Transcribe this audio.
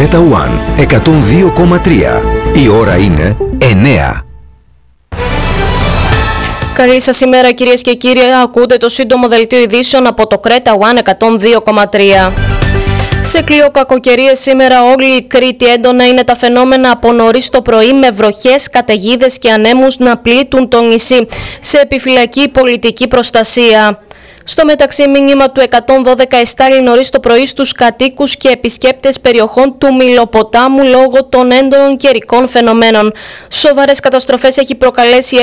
Creta One 102,3. Η ώρα είναι 9. Καλή σας ημέρα κυρίες και κύριοι, ακούτε το σύντομο δελτίο ειδήσεων από το Creta One 102,3. Σε κλειοκακοκαιρίες σήμερα όλη η Κρήτη, έντονα είναι τα φαινόμενα από νωρίς το πρωί με βροχές, καταιγίδες και ανέμους να πλήττουν το νησί. Σε επιφυλακή πολιτική προστασία. Στο μεταξύ, μήνυμα του 112 εστάλει νωρίς το πρωί στους κατοίκους και επισκέπτες περιοχών του Μυλοποτάμου λόγω των έντονων καιρικών φαινομένων. Σοβαρές καταστροφές έχει προκαλέσει